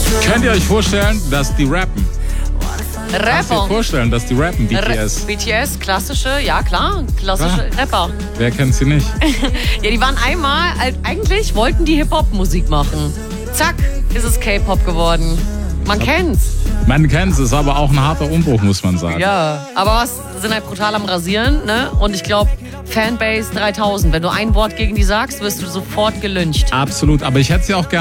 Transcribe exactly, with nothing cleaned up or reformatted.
Könnt ihr euch vorstellen, dass die rappen? Kannst du Rapper. dir vorstellen, dass die rappen, B T S? Ra- B T S, klassische, ja klar, klassische Ah. Rapper. Wer kennt sie nicht? Ja, die waren einmal, äh, eigentlich wollten die Hip-Hop-Musik machen. Zack, ist es K-Pop geworden. Man kennt's. Man kennt es, ist aber auch ein harter Umbruch, muss man sagen. Ja, aber was sind halt brutal am Rasieren, ne? Und ich glaube, Fanbase dreitausend. Wenn du ein Wort gegen die sagst, wirst du sofort gelyncht. Absolut, aber ich hätte sie auch gerne